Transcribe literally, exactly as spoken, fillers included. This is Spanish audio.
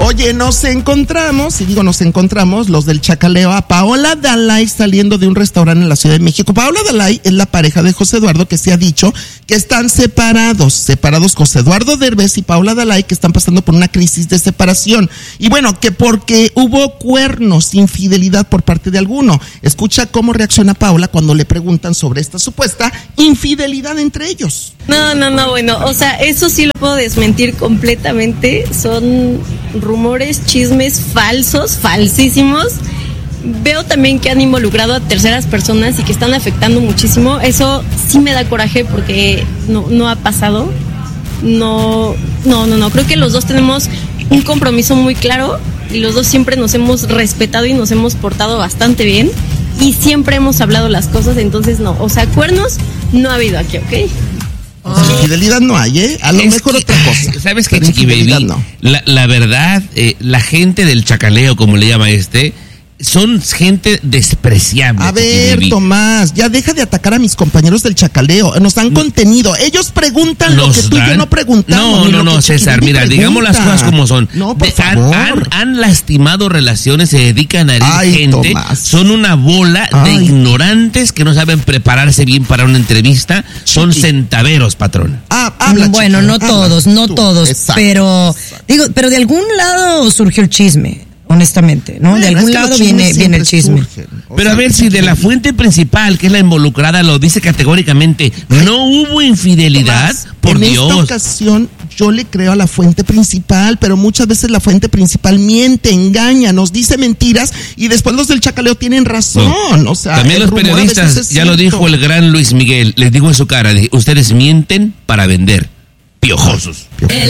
Oye, nos encontramos, y digo nos encontramos, los del Chacaleo, a Paola Dalai saliendo de un restaurante en la Ciudad de México. Paola Dalai es la pareja de José Eduardo, que se ha dicho que están separados, separados José Eduardo Derbez y Paola Dalai, que están pasando por una crisis de separación. Y bueno, que porque hubo cuernos, infidelidad por parte de alguno. Escucha cómo reacciona Paola cuando le preguntan sobre esta supuesta infidelidad entre ellos. No, no, no, bueno, o sea, eso sí lo puedo desmentir completamente. Son rumores, chismes falsos, falsísimos. Veo también que han involucrado a terceras personas y que están afectando muchísimo. Eso sí me da coraje porque no, no ha pasado. No, no, no, no. Creo que los dos tenemos un compromiso muy claro y los dos siempre nos hemos respetado y nos hemos portado bastante bien y siempre hemos hablado las cosas, entonces no. O sea, cuernos no ha habido aquí, ¿ok? Oh. Infidelidad no hay, ¿eh? A lo es mejor que, otra cosa. ¿Sabes qué, Chiqui Baby? No. La, la verdad, eh, la gente del Chacaleo, como le llama este, son gente despreciable. A ver, Baby. Tomás, ya deja de atacar a mis compañeros del Chacaleo. Nos dan no, contenido. Ellos preguntan lo que tú dan... y yo no preguntamos. No, no, no, César, mira, pregunta. Digamos las cosas como son. No, por de, favor. Han, han, han lastimado relaciones, se dedican a herir Ay, gente. Tomás. Son una bola Ay. de ignorantes que no saben prepararse bien para una entrevista. Son Chiqui. Centaveros, patrón. Ah, habla, bueno, Chiqui, no habla, todos, no tú. todos, Exacto, pero exacto. digo, pero de algún lado surgió el chisme. Honestamente, ¿no? Bueno, de algún es que lado viene, viene el chisme. Pero sea, a ver, si de la fuente principal, que es la involucrada, lo dice categóricamente, no hubo infidelidad, Tomás, por en Dios. En esta ocasión, yo le creo a la fuente principal, pero muchas veces la fuente principal miente, engaña, nos dice mentiras, y después los del Chacaleo tienen razón. No. O sea, también los periodistas, ya lo dijo el gran Luis Miguel, les digo en su cara, ustedes mienten para vender, piojosos.